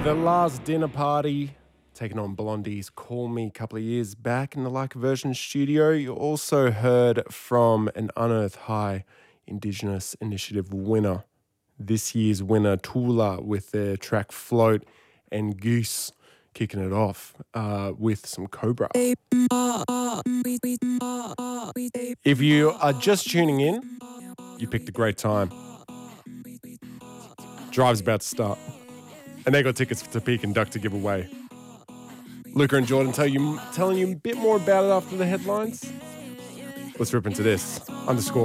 The Last Dinner Party, taking on Blondie's Call Me a couple of years back in the Like a Version studio. You also heard from an Unearth High Indigenous Initiative winner. This year's winner, Tula, with their track Float, and Goose kicking it off with some Cobra. If you are just tuning in, you picked a great time. Drive's about to start. And they got tickets to Peak and Duck to give away. Luca and Jordan telling you a bit more about it after the headlines. Let's rip into this. _